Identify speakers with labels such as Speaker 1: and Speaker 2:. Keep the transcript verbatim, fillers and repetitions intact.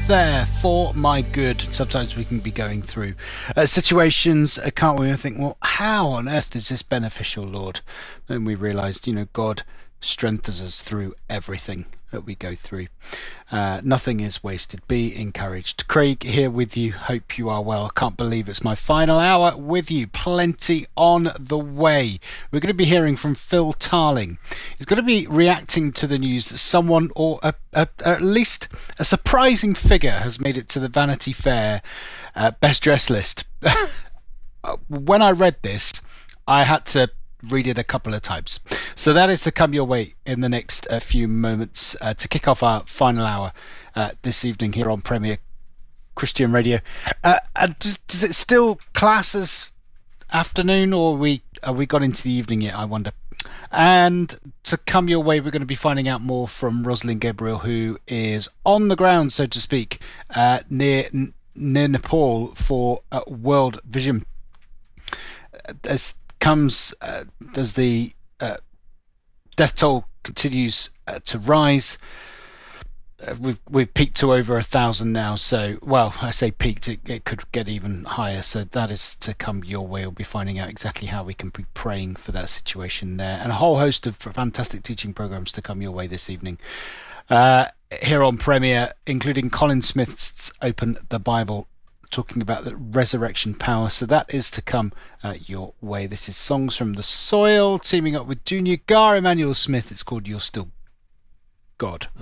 Speaker 1: there for my good. Sometimes we can be going through uh, situations, uh, can't we? I think, well, how on earth is this beneficial, Lord? Then we realised, you know, God strengthens us through everything that we go through. Uh, nothing is wasted. Be encouraged. Craig here with you. Hope you are well. Can't believe it's my final hour with you. Plenty on the way. We're going to be hearing from Phil Tarling. He's going to be reacting to the news that someone, or a, a, at least a surprising figure, has made it to the Vanity Fair uh, best dress list. When I read this, I had to read it a couple of times. So that is to come your way in the next uh, few moments uh, to kick off our final hour uh, this evening here on Premier Christian Radio. Uh, and does, does it still class as afternoon, or are we are we got into the evening yet, I wonder? And to come your way, we're going to be finding out more from Rosalind Gabriel, who is on the ground, so to speak, uh, near near Nepal for uh, World Vision. As comes uh, as the uh, death toll continues uh, to rise. Uh, we've we've peaked to over a thousand now. So, well, I say peaked, it, it could get even higher. So that is to come your way. We'll be finding out exactly how we can be praying for that situation there, and a whole host of fantastic teaching programs to come your way this evening uh, here on Premier, including Colin Smith's Open the Bible, talking about the resurrection power. So that is to come uh, your way. This is Songs from the Soil, teaming up with Junior Gar Emmanuel Smith. It's called You're Still God.